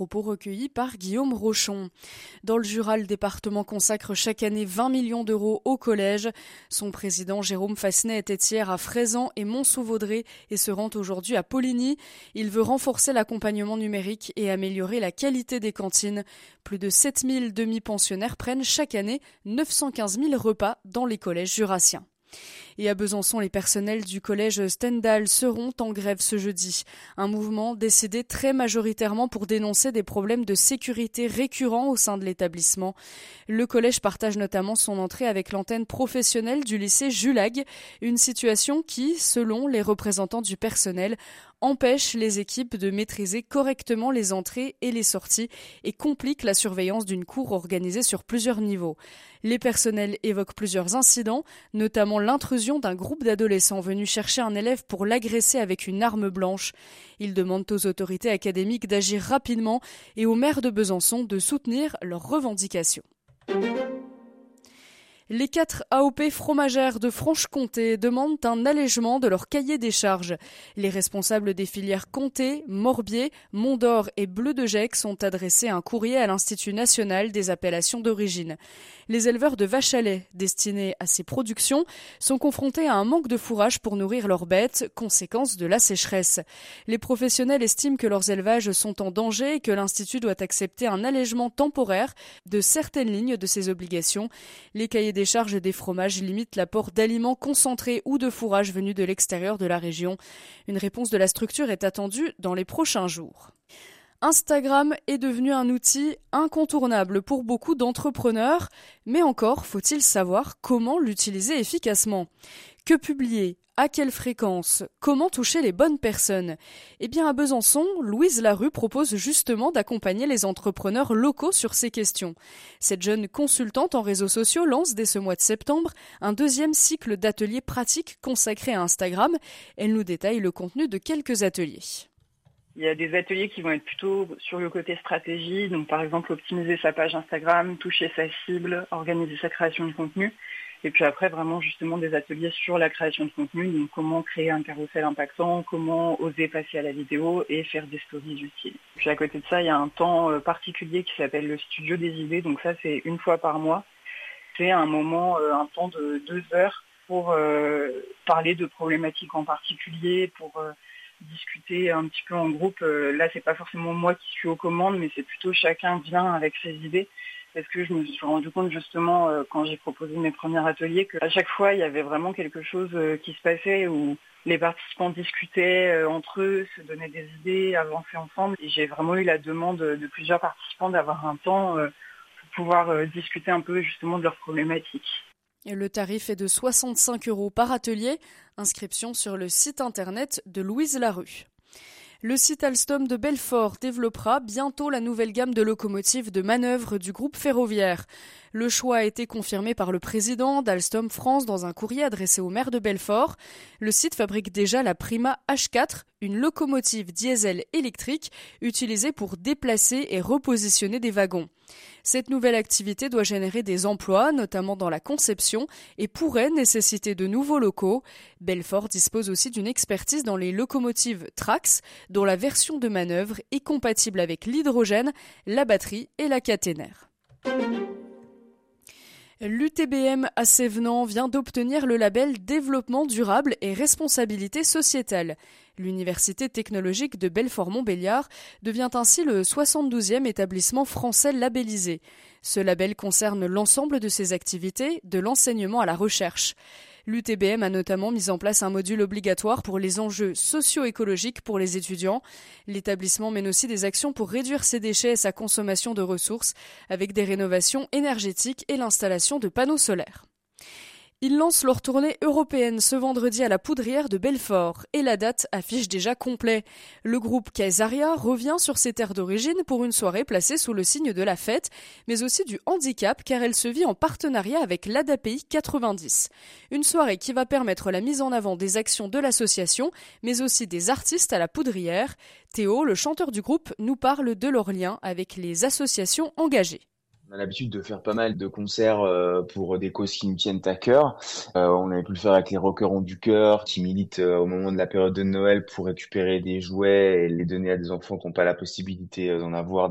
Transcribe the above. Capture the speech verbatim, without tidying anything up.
propos recueillis par Guillaume Rochon. Dans le Jura, le département consacre chaque année vingt millions d'euros au collège. Son président Jérôme Fassenet était hier à Fraizan et Mont-sous-Vaudrey et se rend aujourd'hui à Poligny. Il veut renforcer l'accompagnement numérique et améliorer la qualité des cantines. Plus de sept mille demi-pensionnaires prennent chaque année neuf cent quinze mille repas dans les collèges jurassiens. Et à Besançon, les personnels du collège Stendhal seront en grève ce jeudi. Un mouvement décidé très majoritairement pour dénoncer des problèmes de sécurité récurrents au sein de l'établissement. Le collège partage notamment son entrée avec l'antenne professionnelle du lycée Julag, une situation qui, selon les représentants du personnel, empêche les équipes de maîtriser correctement les entrées et les sorties et complique la surveillance d'une cour organisée sur plusieurs niveaux. Les personnels évoquent plusieurs incidents, notamment l'intrusion d'un groupe d'adolescents venus chercher un élève pour l'agresser avec une arme blanche. Ils demandent aux autorités académiques d'agir rapidement et au maire de Besançon de soutenir leurs revendications. Les quatre A O P fromagères de Franche-Comté demandent un allègement de leur cahier des charges. Les responsables des filières Comté, Morbier, Mont-d'Or et Bleu de Gex ont adressé un courrier à l'Institut national des appellations d'origine. Les éleveurs de vaches à lait destinés à ces productions sont confrontés à un manque de fourrage pour nourrir leurs bêtes, conséquence de la sécheresse. Les professionnels estiment que leurs élevages sont en danger et que l'Institut doit accepter un allègement temporaire de certaines lignes de ses obligations. Les cahiers des charges des fromages limitent l'apport d'aliments concentrés ou de fourrage venus de l'extérieur de la région. Une réponse de la structure est attendue dans les prochains jours. Instagram est devenu un outil incontournable pour beaucoup d'entrepreneurs, mais encore faut-il savoir comment l'utiliser efficacement. Que publier ? À quelle fréquence ? Comment toucher les bonnes personnes ? Eh bien, à Besançon, Louise Larue propose justement d'accompagner les entrepreneurs locaux sur ces questions. Cette jeune consultante en réseaux sociaux lance dès ce mois de septembre un deuxième cycle d'ateliers pratiques consacrés à Instagram. Elle nous détaille le contenu de quelques ateliers. Il y a des ateliers qui vont être plutôt sur le côté stratégie, donc par exemple optimiser sa page Instagram, toucher sa cible, organiser sa création de contenu. Et puis après, vraiment justement des ateliers sur la création de contenu, donc comment créer un carrousel impactant, comment oser passer à la vidéo et faire des stories utiles. Puis à côté de ça, il y a un temps particulier qui s'appelle le studio des idées, donc ça c'est une fois par mois. C'est un moment, un temps de deux heures pour euh, parler de problématiques en particulier, pour euh, discuter un petit peu en groupe. Là, c'est pas forcément moi qui suis aux commandes, mais c'est plutôt chacun vient avec ses idées. Parce que je me suis rendu compte justement quand j'ai proposé mes premiers ateliers qu'à chaque fois il y avait vraiment quelque chose qui se passait où les participants discutaient entre eux, se donnaient des idées, avançaient ensemble. Et j'ai vraiment eu la demande de plusieurs participants d'avoir un temps pour pouvoir discuter un peu justement de leurs problématiques. Et le tarif est de soixante-cinq euros par atelier. Inscription sur le site internet de Louise Larue. Le site Alstom de Belfort développera bientôt la nouvelle gamme de locomotives de manœuvre du groupe ferroviaire. Le choix a été confirmé par le président d'Alstom France dans un courrier adressé au maire de Belfort. Le site fabrique déjà la Prima H quatre, une locomotive diesel électrique utilisée pour déplacer et repositionner des wagons. Cette nouvelle activité doit générer des emplois, notamment dans la conception, et pourrait nécessiter de nouveaux locaux. Belfort dispose aussi d'une expertise dans les locomotives Trax, dont la version de manœuvre est compatible avec l'hydrogène, la batterie et la caténaire. L'U T B M à Sévenans vient d'obtenir le label Développement durable et responsabilité sociétale. L'Université technologique de Belfort-Montbéliard devient ainsi le soixante-douzième établissement français labellisé. Ce label concerne l'ensemble de ses activités, de l'enseignement à la recherche. L'U T B M a notamment mis en place un module obligatoire pour les enjeux socio-écologiques pour les étudiants. L'établissement mène aussi des actions pour réduire ses déchets et sa consommation de ressources, avec des rénovations énergétiques et l'installation de panneaux solaires. Ils lancent leur tournée européenne ce vendredi à la Poudrière de Belfort et la date affiche déjà complet. Le groupe Kaysaria revient sur ses terres d'origine pour une soirée placée sous le signe de la fête, mais aussi du handicap car elle se vit en partenariat avec l'A D A P I quatre-vingt-dix. Une soirée qui va permettre la mise en avant des actions de l'association, mais aussi des artistes à la Poudrière. Théo, le chanteur du groupe, nous parle de leur lien avec les associations engagées. On a l'habitude de faire pas mal de concerts euh, pour des causes qui nous tiennent à cœur. Euh, on avait pu le faire avec les Rockerons du Cœur, qui militent euh, au moment de la période de Noël pour récupérer des jouets et les donner à des enfants qui n'ont pas la possibilité euh, d'en avoir